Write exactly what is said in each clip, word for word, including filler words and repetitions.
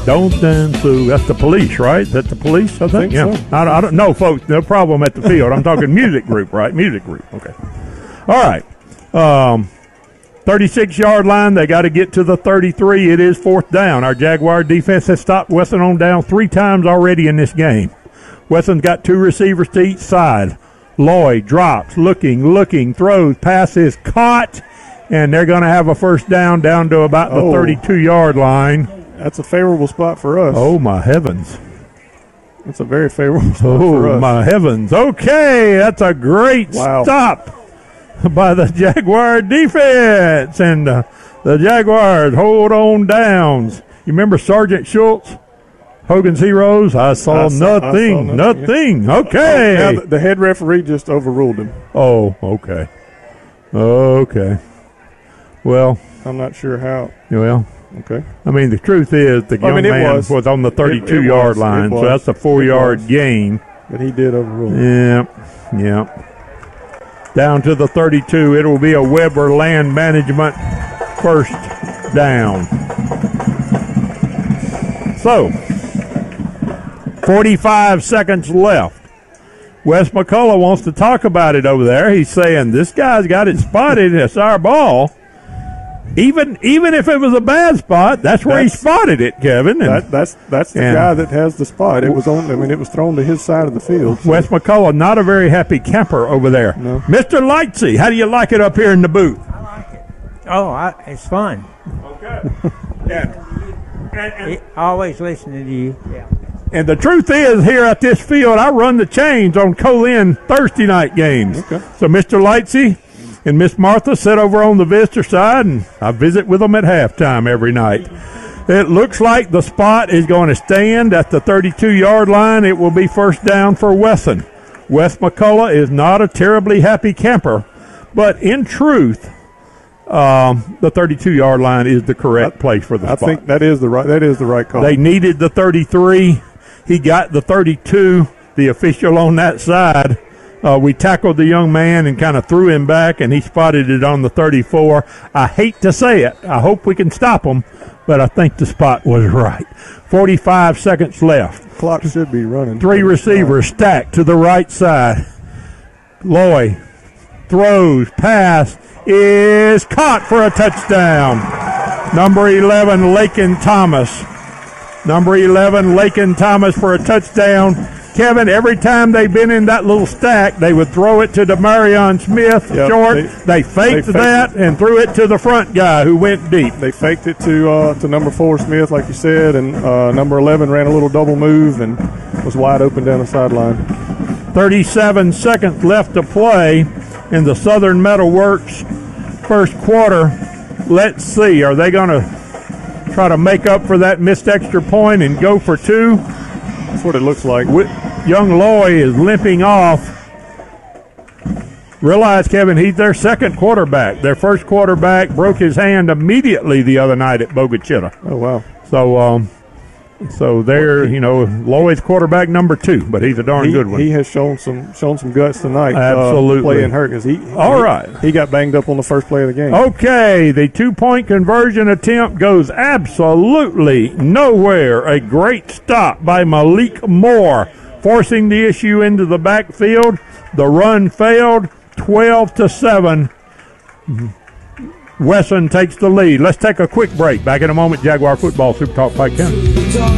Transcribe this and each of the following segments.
Don't dance so. That's the Police, right? That's the Police, I think. think yeah. so. I, I don't know, folks. No problem at the field. I'm talking music group, right? Music group. Okay. All right. Um, thirty-six-yard line. They got to get to the thirty-three. It is fourth down. Our Jaguar defense has stopped Wesson on down three times already in this game. Wesson's got two receivers to each side. Lloyd drops, looking, looking, throws, passes, caught, and they're going to have a first down down to about the Oh. thirty-two-yard line. That's a favorable spot for us. Oh, my heavens. It's a very favorable spot Oh, for us. my heavens. Okay, that's a great Wow. stop by the Jaguar defense. And uh, the Jaguars hold on downs. You remember Sergeant Schultz, Hogan's Heroes? I saw, I saw- I saw nothing, nothing, nothing. Okay. Oh, now the, the head referee just overruled him. Oh, okay. Okay. Well, I'm not sure how. well, Okay. I mean, the truth is the young I mean, it man was. was. on the thirty-two-yard was. It line, so was. that's a It four-yard was. gain. But he did overrule him. Yeah, yeah. Down to the thirty-two. It will be a Weber Land Management first down. So, forty-five seconds left. Wes McCullough wants to talk about it over there. He's saying, this guy's got it spotted. It's our ball. Even even if it was a bad spot, that's where That's- he spotted it, Kevin. And That, that's that's the and- guy that has the spot. It was on. I mean, it was thrown to his side of the field. Wes McCullough, not a very happy camper over there. No. Mister Lightsey, how do you like it up here in the booth? I like it. Oh, I, it's fun. Okay. and, and, and, It, always listening to you. Yeah. and the truth is, here at this field, I run the chains on Colin Thursday night games. Okay. So Mister Lightsey and Miss Martha sit over on the visitor side, and I visit with them at halftime every night. It looks like the spot is going to stand at the thirty-two-yard line. It will be first down for Wesson. Wes McCullough is not a terribly happy camper, but in truth, um, the thirty-two-yard line is the correct I- place for the I spot. think that is the right. That is the right call. They needed the thirty-three. He got the thirty-two. The official on that side. Uh, we tackled the young man and kind of threw him back, and he spotted it on the thirty-four. I hate to say it. I hope we can stop him, but I think the spot was right. forty-five seconds left. Clock should be running. Three receivers stacked to the right side. Loy throws, pass is caught for a touchdown. Number eleven, Lakin Thomas. Number eleven, Lakin Thomas for a touchdown. Kevin, every time they've been in that little stack, they would throw it to Demarion Smith Yep, short. they- They, faked they faked that it. and threw it to the front guy who went deep. They faked it to uh, to number four Smith, like you said, and uh, number eleven ran a little double move and was wide open down the sideline. thirty-seven seconds left to play in the Southern Metal Works first quarter. Let's see. Are they going to try to make up for that missed extra point and go for two? That's what it looks like. Wi- Young Loy is limping off. Realize, Kevin, he's their second quarterback. Their first quarterback broke his hand immediately the other night at Bogachita. Oh wow! So, um, so they're, you know, Loy's quarterback number two, but he's a darn He, good one. he has shown some shown some guts tonight. Absolutely. uh, playing hurt because he. All he, right. He got banged up on the first play of the game. Okay, the two-point conversion attempt goes absolutely nowhere. A great stop by Malik Moore, forcing the issue into the backfield. The run failed, twelve to seven. Wesson takes the lead. Let's take a quick break. Back in a moment, Jaguar Football, Super Talk Pike County.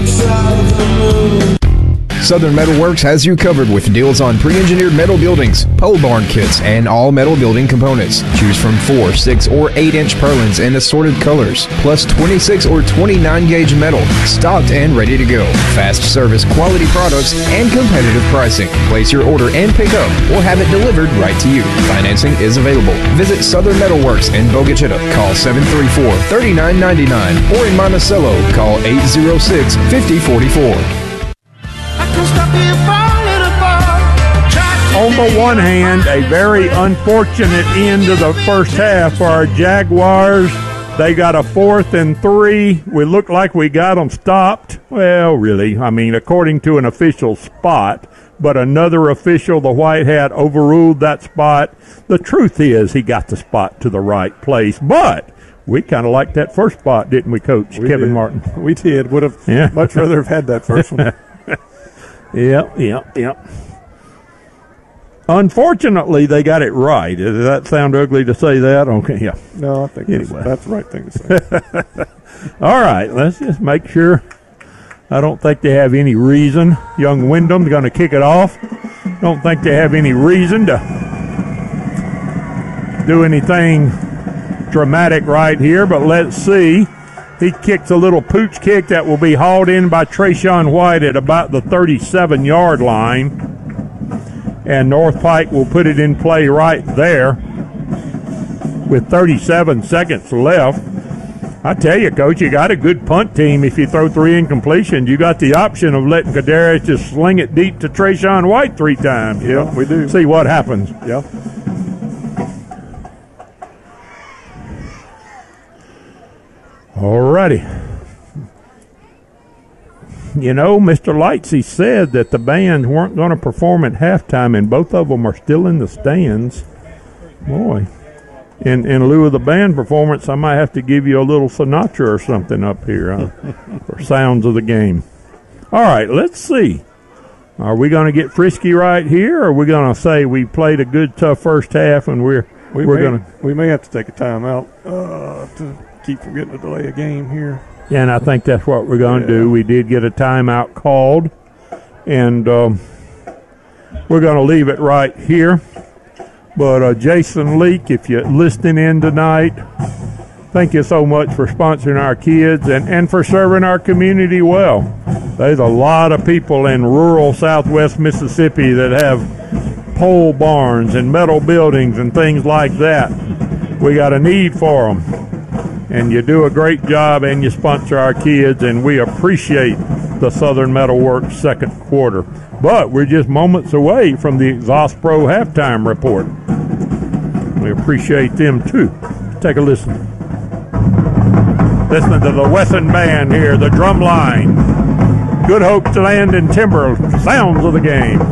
Southern Metal Works has you covered with deals on pre-engineered metal buildings, pole barn kits, and all metal building components. Choose from four, six, or eight inch purlins in assorted colors, plus twenty-six or twenty-nine gauge metal, stocked and ready to go. Fast service, quality products, and competitive pricing. Place your order and pick up, or have it delivered right to you. Financing is available. Visit Southern Metal Works in Bogachita. Call seven three four, three nine nine nine, or in Monticello, call eight zero six, five zero four four. On the one hand, a very unfortunate end to the first half for our Jaguars. They got a fourth and three. We look like we got them stopped. Well, really, I mean, according to an official spot, but another official, the white hat, overruled that spot. The truth is he got the spot to the right place, but We kind of liked that first spot, didn't we, Coach We Kevin did. Martin? We did. Would have Yeah. much rather have had that first one. Yep, yep, yep. Unfortunately, they got it right. Does that sound ugly to say that? Okay, yeah. No, I think that's, Anyway. that's the right thing to say. All right, let's just make sure. I don't think they have any reason. Young Wyndham's going to kick it off. Don't think they have any reason to do anything dramatic right here, but let's see. He kicks a little pooch kick that will be hauled in by Trayshawn White at about the thirty-seven-yard line. And North Pike will put it in play right there with thirty-seven seconds left. I tell you, Coach, you got a good punt team. If you throw three incompletions, you got the option of letting Kadarius just sling it deep to Trayshawn White three times. Yeah, we do. See what happens. Yeah. All righty. You know, Mister Lightsey said that the bands weren't going to perform at halftime, and both of them are still in the stands. Boy. In, in lieu of the band performance, I might have to give you a little Sinatra or something up here uh, for sounds of the game. All right, let's see. Are we going to get frisky right here, or are we going to say we played a good, tough first half and we're We we're may, going to? we may have to take a timeout uh, to keep from getting to delay a game here. Yeah, and I think that's what we're going to Yeah. do. We did get a timeout called, and um, we're going to leave it right here. But uh, Jason Leak, if you're listening in tonight, thank you so much for sponsoring our kids and, and for serving our community well. There's a lot of people in rural southwest Mississippi that have pole barns and metal buildings and things like that. We got a need for them. And you do a great job and you sponsor our kids, and we appreciate the Southern Metal Works second quarter. But we're just moments away from the Exhaust Pro halftime report. We appreciate them too. Take a listen. Listening to the Wesson Band here, the drum line. Good Hope to Land and Timber, sounds of the game.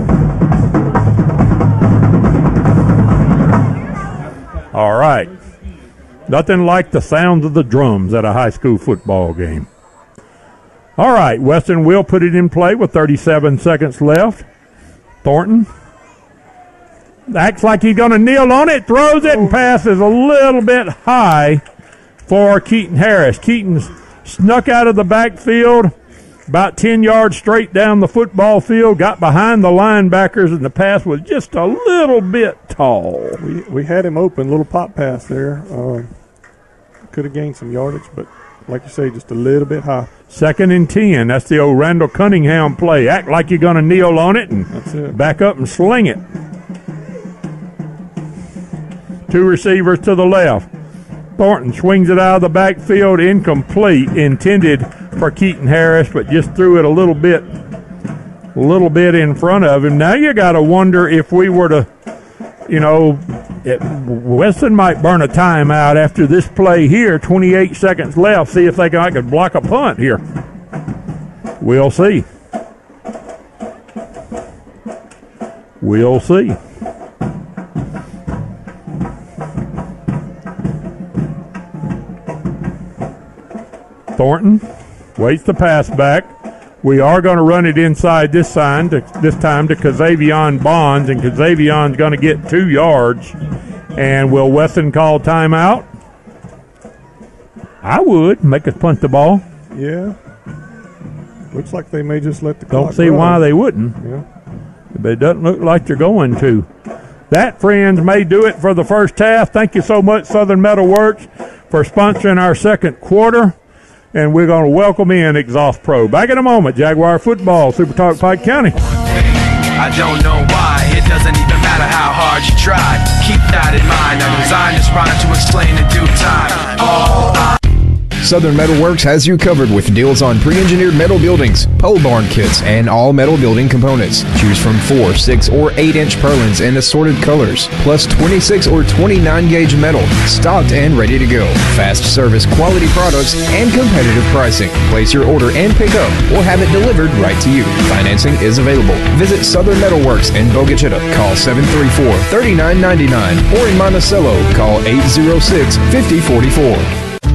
All right. Nothing like the sounds of the drums at a high school football game. All right, Weston will put it in play with thirty-seven seconds left. Thornton acts like he's going to kneel on it, throws it, and passes a little bit high for Keaton Harris. Keaton's snuck out of the backfield about ten yards straight down the football field, got behind the linebackers, and the pass was just a little bit tall. We we had him open, little pop pass there. Um, could have gained some yardage, but like you say, just a little bit high. Second and ten. That's the old Randall Cunningham play. Act like you're going to kneel on it and That's it. back up and sling it. Two receivers to the left. Thornton swings it out of the backfield, incomplete, intended for Keaton Harris, but just threw it a little bit, a little bit in front of him. Now you got to wonder if we were to, you know, it, Weston might burn a timeout after this play here. twenty-eight seconds left. See if they can I could block a punt here. We'll see. We'll see. Thornton waits the pass back. We are going to run it inside this time to, this time to Kazavion Bonds, and Kazavion's going to get two yards. And will Weston call timeout? I would. Make us punt the ball. Yeah. Looks like they may just let the Don't clock see run. why they wouldn't. Yeah. But it doesn't look like they're going to. That, friends, may do it for the first half. Thank you so much, Southern Metal Works, for sponsoring our second quarter. And we're going to welcome in Exhaust Pro. Back in a moment, Jaguar football, Super Talk Pike County. I don't know why, it doesn't even matter how hard you try. Keep that in mind, I designed this rhyme to explain in due time. All I Southern Metal Works has you covered with deals on pre-engineered metal buildings, pole barn kits, and all metal building components. Choose from four, six, or eight inch purlins in assorted colors, plus twenty-six or twenty-nine gauge metal, stocked and ready to go. Fast service, quality products, and competitive pricing. Place your order and pick up, or have it delivered right to you. Financing is available. Visit Southern Metal Works in Bogachita. Call seven three four, three nine nine nine, or in Monticello, call eight zero six, five zero four four.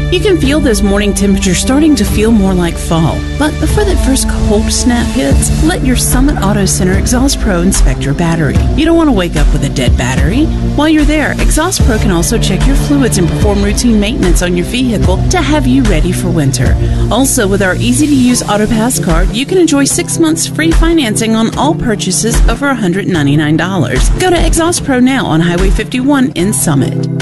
You can feel those morning temperatures starting to feel more like fall. But before that first cold snap hits, let your Summit Auto Center Exhaust Pro inspect your battery. You don't want to wake up with a dead battery. While you're there, Exhaust Pro can also check your fluids and perform routine maintenance on your vehicle to have you ready for winter. Also, with our easy-to-use AutoPass card, you can enjoy six months free financing on all purchases over one hundred ninety-nine dollars. Go to Exhaust Pro now on Highway fifty-one in Summit.